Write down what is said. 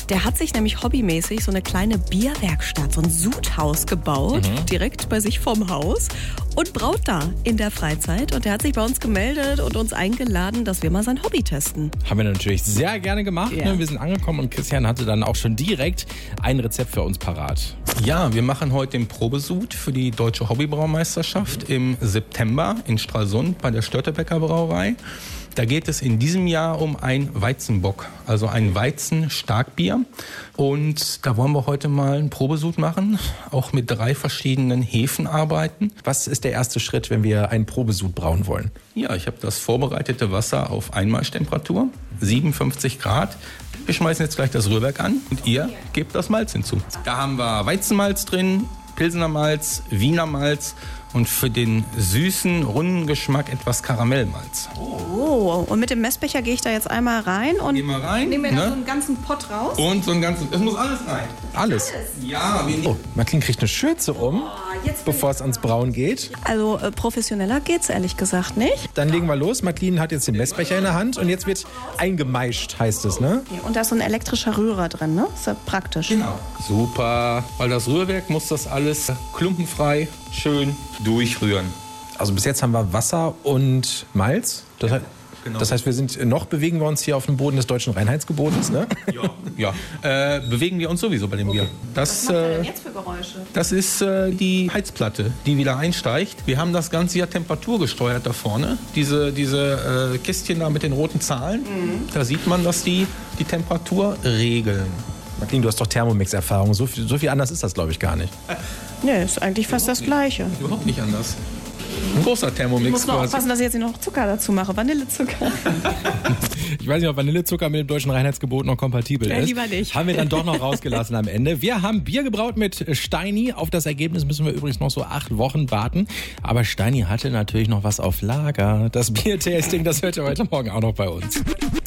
Der hat sich nämlich hobbymäßig so eine kleine Bierwerkstatt, so ein Sudhaus gebaut, direkt bei sich vorm Haus und braut da in der Freizeit. Und der hat sich bei uns gemeldet und uns eingeladen, dass wir mal sein Hobby testen. Haben wir natürlich sehr gerne gemacht. Ja. Wir sind angekommen und Christian hatte dann auch schon direkt ein Rezept für uns parat. Ja, wir machen heute den Probesud für die Deutsche Hobbybraumeisterschaft im September in Stralsund bei der Störtebecker Brauerei. Da geht es in diesem Jahr um ein Weizenbock, also ein Weizenstarkbier. Und da wollen wir heute mal einen Probesud machen, auch mit 3 verschiedenen Hefen arbeiten. Was ist der erste Schritt, wenn wir einen Probesud brauen wollen? Ja, ich habe das vorbereitete Wasser auf Einmaltemperatur, 57 Grad. Wir schmeißen jetzt gleich das Rührwerk an und ihr gebt das Malz hinzu. Da haben wir Weizenmalz drin, Pilsener Malz, Wiener Malz und für den süßen, runden Geschmack etwas Karamellmalz. Oh, und mit dem Messbecher gehe ich da jetzt einmal rein und Geh mal rein, nehme mir da ne? so einen ganzen Pott raus. Und so ein ganzes, es muss alles rein. Alles. Ja, Oh, Martin kriegt eine Schürze um, jetzt bin bevor es ans Brauen geht. Also professioneller geht's ehrlich gesagt nicht. Dann legen wir los. Martin hat jetzt den Messbecher in der Hand und jetzt wird eingemeischt, heißt es, ne? Und da ist so ein elektrischer Rührer drin, ne? Ist ja praktisch. Genau. Super, weil das Rührwerk muss das alles klumpenfrei schön durchrühren. Also bis jetzt haben wir Wasser und Malz. Genau. Das heißt, bewegen wir uns hier auf dem Boden des deutschen Reinheitsgebotes, ne? Ja, bewegen wir uns sowieso bei dem Bier. Was macht er denn jetzt für Geräusche? Das ist die Heizplatte, die wieder einsteigt. Wir haben das Ganze ja temperaturgesteuert da vorne. Diese Kästchen da mit den roten Zahlen. Da sieht man, dass die Temperatur regeln. Martin, du hast doch Thermomix-Erfahrung. So viel anders ist das, glaube ich, gar nicht. Nee, ist eigentlich fast das Gleiche. Überhaupt nicht anders. Ein großer Thermomix Ich muss nur quasi. aufpassen, dass ich jetzt nicht noch Zucker dazu mache. Vanillezucker. Ich weiß nicht, ob Vanillezucker mit dem deutschen Reinheitsgebot noch kompatibel ist. Lieber nicht. Haben wir dann doch noch rausgelassen am Ende. Wir haben Bier gebraut mit Steini. Auf das Ergebnis müssen wir übrigens noch so 8 Wochen warten. Aber Steini hatte natürlich noch was auf Lager. Das Biertasting, das hört ihr heute Morgen auch noch bei uns.